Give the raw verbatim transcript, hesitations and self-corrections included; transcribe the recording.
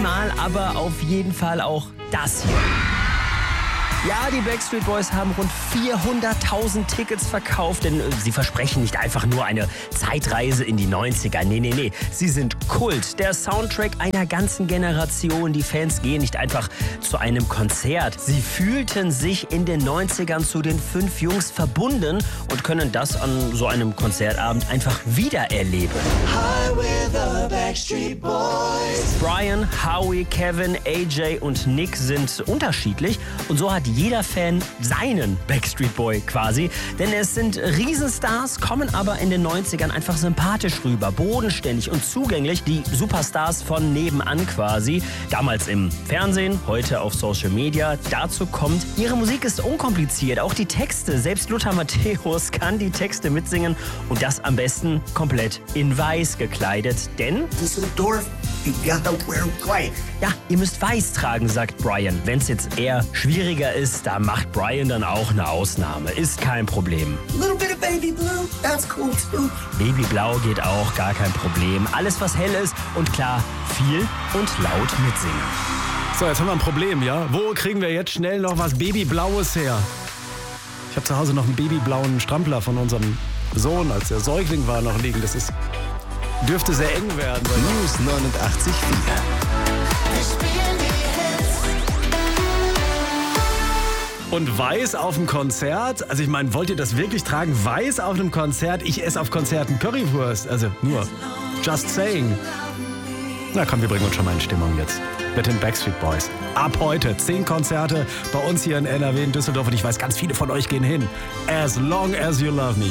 minimal, aber auf jeden Fall auch das hier. Ja, die Backstreet Boys haben rund vierhunderttausend Tickets verkauft, denn sie versprechen nicht einfach nur eine Zeitreise in die neunziger. Nee, nee, nee. Sie sind Kult, der Soundtrack einer ganzen Generation. Die Fans gehen nicht einfach zu einem Konzert. Sie fühlten sich in den neunzigern zu den fünf Jungs verbunden und können das an so einem Konzertabend einfach wiedererleben. Hi, we're the Backstreet Boys. Brian, Howie, Kevin, A J und Nick sind unterschiedlich und so hat jeder Fan seinen Backstreet Boy quasi. Denn es sind Riesenstars, kommen aber in den neunzigern einfach sympathisch rüber, bodenständig und zugänglich. Die Superstars von nebenan quasi. Damals im Fernsehen, heute auf Social Media. Dazu kommt, ihre Musik ist unkompliziert, auch die Texte. Selbst Lothar Matthäus kann die Texte mitsingen und das am besten komplett in weiß gekleidet. Denn Düsseldorf, you gotta wear white. Ja, ihr müsst weiß tragen, sagt Brian. Wenn es jetzt eher schwieriger ist, da macht Brian dann auch eine Ausnahme. Ist kein Problem. A little bit of baby blue, that's cool too. Babyblau geht auch, gar kein Problem. Alles, was hell ist und klar, viel und laut mitsingen. So, jetzt haben wir ein Problem, ja? Wo kriegen wir jetzt schnell noch was Babyblaues her? Ich habe zu Hause noch einen babyblauen Strampler von unserem Sohn, als er Säugling war, noch liegen. Das ist, dürfte sehr eng werden. News neunundachtzig Komma vier. Und weiß auf dem Konzert, also ich meine, wollt ihr das wirklich tragen? Weiß auf einem Konzert? Ich esse auf Konzerten Currywurst, also nur, just saying. Na komm, wir bringen uns schon mal in Stimmung jetzt. Mit den Backstreet Boys. Ab heute zehn Konzerte bei uns hier in N R W in Düsseldorf und ich weiß, ganz viele von euch gehen hin. As long as you love me.